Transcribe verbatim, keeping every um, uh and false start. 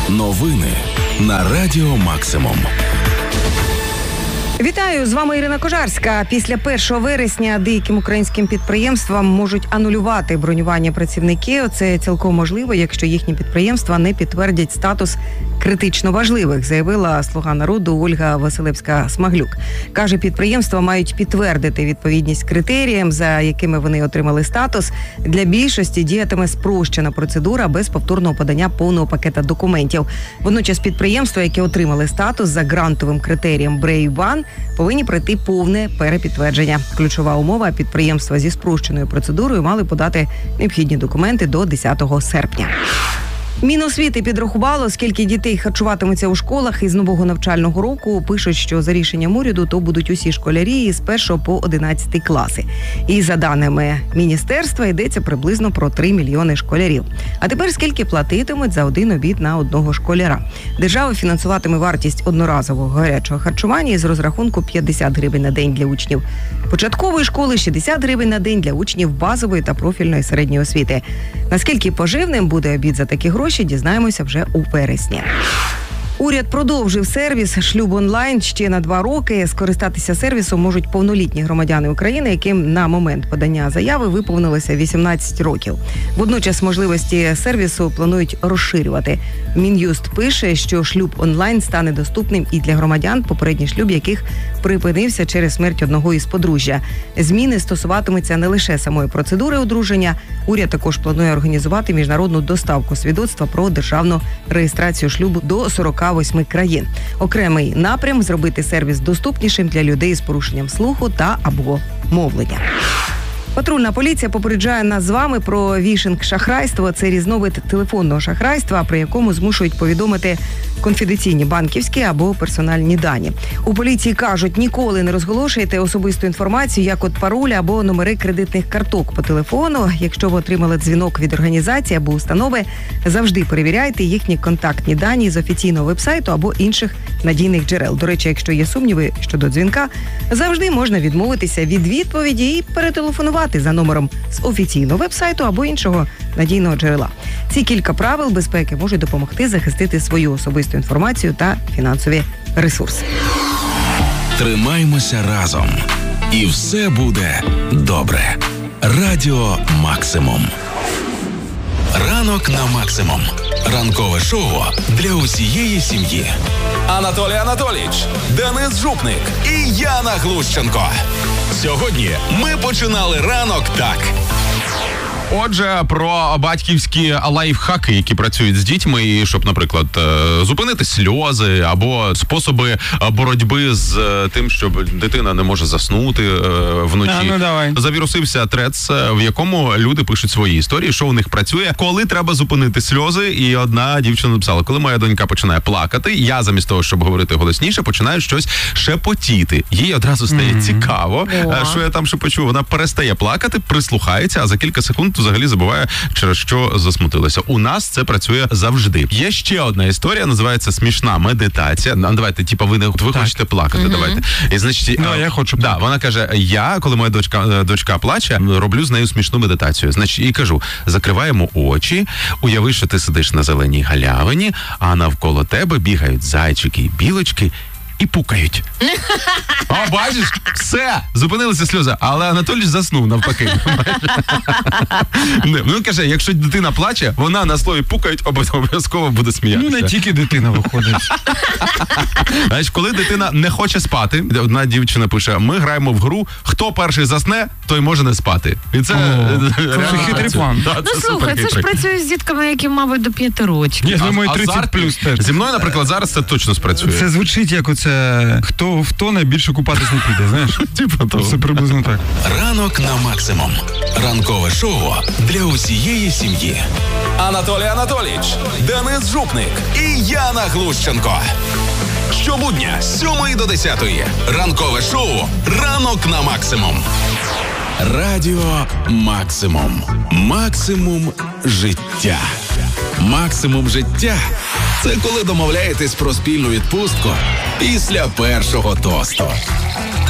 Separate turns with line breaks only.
Новини на Радіо Максимум.
Вітаю, з вами Ірина Кожарська. Після першого вересня деяким українським підприємствам можуть анулювати бронювання працівників. Це цілком можливо, якщо їхні підприємства не підтвердять статус критично важливих, заявила слуга народу Ольга Василевська-Смаглюк. Каже, підприємства мають підтвердити відповідність критеріям, за якими вони отримали статус. Для більшості діятиме спрощена процедура без повторного подання повного пакета документів. Водночас підприємства, які отримали статус за грантовим критерієм Брейв Ван, повинні пройти повне перепідтвердження. Ключова умова – підприємства зі спрощеною процедурою мали подати необхідні документи до десятого серпня. Міносвіти підрахувало, скільки дітей харчуватимуться у школах із нового навчального року. Пишуть, що за рішенням уряду то будуть усі школярі з першого по одинадцятий класи. І за даними міністерства йдеться приблизно про три мільйони школярів. А тепер скільки платитимуть за один обід на одного школяра? Держава фінансуватиме вартість одноразового гарячого харчування із розрахунку п'ятдесят гривень на день для учнів початкової школи, шістдесят гривень на день для учнів базової та профільної середньої освіти. Наскільки поживним буде обід за такі гроші, дізнаємося вже у вересні. Уряд продовжив сервіс «Шлюб онлайн» ще на два роки. Скористатися сервісом можуть повнолітні громадяни України, яким на момент подання заяви виповнилося вісімнадцять років. Водночас можливості сервісу планують розширювати. Мін'юст пише, що шлюб онлайн стане доступним і для громадян, попередній шлюб яких припинився через смерть одного із подружжя. Зміни стосуватимуться не лише самої процедури одруження. Уряд також планує організувати міжнародну доставку свідоцтва про державну реєстрацію шлюбу до сорока восьми країн. Окремий напрям – зробити сервіс доступнішим для людей з порушенням слуху та або мовлення. Патрульна поліція попереджає нас з вами про фішинг-шахрайство. Це різновид телефонного шахрайства, при якому змушують повідомити конфіденційні банківські або персональні дані. У поліції кажуть, ніколи не розголошуйте особисту інформацію, як от пароль або номери кредитних карток по телефону. Якщо ви отримали дзвінок від організації або установи, завжди перевіряйте їхні контактні дані з офіційного вебсайту або інших надійних джерел. До речі, якщо є сумніви щодо дзвінка, завжди можна відмовитися від відповіді і перетелефонувати за номером з офіційного вебсайту або іншого надійного джерела. Ці кілька правил безпеки можуть допомогти захистити свою особисту інформацію та фінансові ресурси.
Тримаймося разом. І все буде добре. Радіо Максимум. Ранок на Максимум. Ранкове шоу для усієї сім'ї.
Анатолій Анатолійович, Денис Жупник і Яна Глущенко. Сьогодні ми починали ранок так.
Отже, про батьківські лайфхаки, які працюють з дітьми, і щоб, наприклад, зупинити сльози або способи боротьби з тим, щоб дитина не може заснути вночі.
А, ну давай.
Завірусився трец, в якому люди пишуть свої історії, що у них працює, коли треба зупинити сльози. І одна дівчина написала, коли моя донька починає плакати, я замість того, щоб говорити голосніше, починаю щось шепотіти. Їй одразу стає mm-hmm. цікаво, О. що я там шепочу. Вона перестає плакати, прислухається, а за кілька секунд взагалі забуває, через що засмутилася. У нас це працює завжди. Є ще одна історія, називається смішна медитація. Давайте, типу, ви не ви хочете плакати, mm-hmm. давайте. І значить,
no, я хочу.
Да, вона каже: "Я, коли моя дочка дочка плаче, роблю з нею смішну медитацію". Значить, і кажу: "Закриваємо очі, уяви, що ти сидиш на зеленій галявині, а навколо тебе бігають зайчики і білочки і пукають". О, бачиш? Все, зупинилися сльози. Але Анатолій заснув навпаки. Він каже, якщо дитина плаче, вона на слові пукають, обов'язково буде сміятися.
Ну, не тільки дитина виходить.
Знаєш, коли дитина не хоче спати, одна дівчина пише, ми граємо в гру, хто перший засне, той може не спати. І це
це хитрий план.
Ну, слухай, це ж працює з дітками, які, мабуть, до п'яти років.
Я думаю, тридцять плюс теж.
Зі мною, наприклад, зараз це точно спрацює.
Це звучить як оце, хто в то найбільше купатись не піде, знаєш?
Типа того.
Це приблизно так.
Ранок на Максимум. Ранкове шоу для усієї сім'ї.
Анатолій Анатолійович, Денис Жупник і Яна Глущенко. Щобудня з сьомої до десятої. Ранкове шоу «Ранок на Максимум».
Радіо Максимум. Максимум життя. Максимум життя – це коли домовляєтесь про спільну відпустку після першого тосту.